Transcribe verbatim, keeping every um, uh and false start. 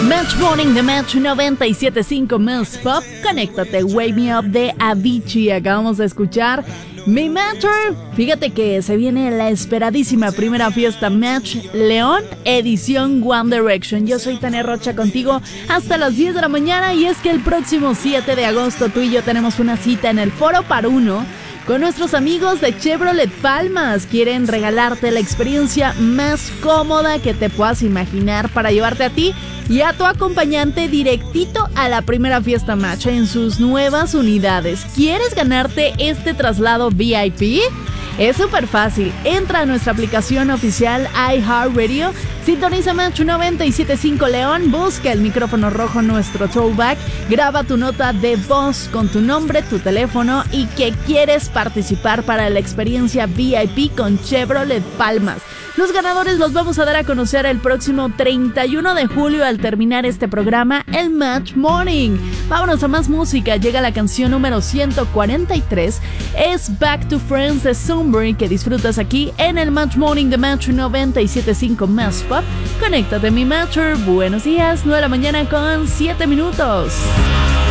Match Morning de Match noventa y siete punto cinco Más Pop. Conéctate, Wake Me Up de Avicii. Acabamos de escuchar Mi Matter. Fíjate que se viene la esperadísima primera fiesta Match León, edición One Direction. Yo soy Tania Rocha contigo hasta las diez de la mañana. Y es que el próximo siete de agosto tú y yo tenemos una cita en el Foro Par Uno con nuestros amigos de Chevrolet Palmas. Quieren regalarte la experiencia más cómoda que te puedas imaginar para llevarte a ti y a tu acompañante directito a la primera fiesta Match en sus nuevas unidades. ¿Quieres ganarte este traslado V I P? Es súper fácil. Entra a nuestra aplicación oficial iHeartRadio, sintoniza Match noventa y siete punto cinco León, busca el micrófono rojo, nuestro throwback, graba tu nota de voz con tu nombre, tu teléfono y que quieres participar para la experiencia V I P con Chevrolet Palmas. Los ganadores los vamos a dar a conocer el próximo treinta y uno de julio al terminar este programa, el Match Morning. Vámonos a más música. Llega la canción número ciento cuarenta y tres. Es Back to Friends de Sunbury, que disfrutas aquí en el Match Morning de Match noventa y siete punto cinco Más Pop. Conéctate, mi Matcher. Buenos días, nueve de la mañana con siete minutos.